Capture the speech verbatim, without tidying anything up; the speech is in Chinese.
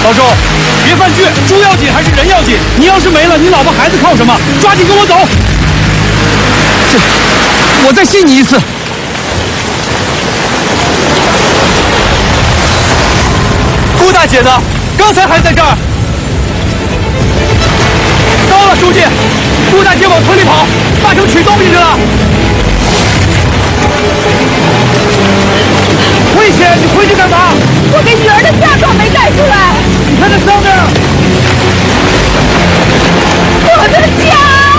老周，别犯倔，猪要紧还是人要紧？你要是没了，你老婆孩子靠什么？抓紧跟我走！这，我再信你一次。顾大姐呢？刚才还在这儿。到了，书记，顾大姐往村里跑，大成取东西去了。危险！你回去干嘛？ 我给女儿的嫁妆没带出来。 你看那上面。